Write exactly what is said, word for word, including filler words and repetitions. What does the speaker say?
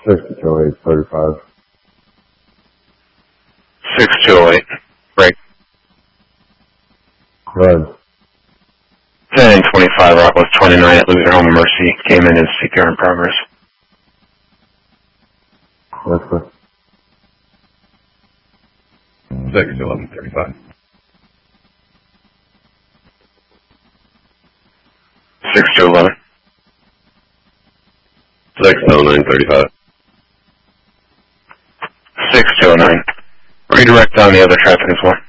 six to eight thirty-five. six to eight. Break. Go ahead. ten twenty-five, Rockland twenty-nine at Loser Home Mercy. Came in as C P R in progress. That's good. six to eleven thirty-five. six to eleven. six to nine thirty-five. six to nine. Redirect on the other traffic as well.